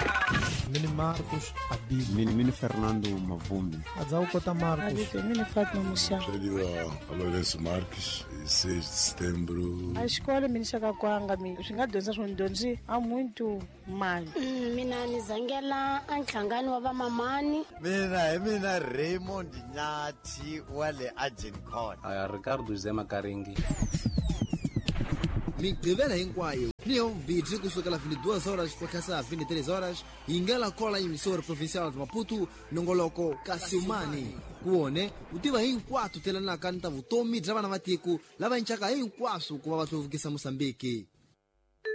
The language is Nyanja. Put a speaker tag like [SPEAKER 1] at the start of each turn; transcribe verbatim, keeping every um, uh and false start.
[SPEAKER 1] Mini Marcos Habib.
[SPEAKER 2] Mini, mini Fernando Mavumbi.
[SPEAKER 1] Adzau Kota Marcos.
[SPEAKER 3] Mini Fátima Muxão.
[SPEAKER 4] A Lourenço Marques, seis de setembro.
[SPEAKER 3] A escola me chega kwanga mi. Xingadonza swondonzi há muito mal.
[SPEAKER 5] Mina ni Zangela anhlangani wa vamamani.
[SPEAKER 6] Mina mina Raymond Nyathi wale Agincourt.
[SPEAKER 7] Aya Ricardo Zema Karingi.
[SPEAKER 8] Migqibela hinkwayo niyo mbidzi kusukela vinte e duas horas kufikisa vinte e três horas ingela kola emissora provincial de Maputo nongoloko Kasiumani kuone utiva hinkwatu telanaka nta vutomi bya vana va tiko lava hinchaka hinkwaso ku va va hluvukisa Moçambique.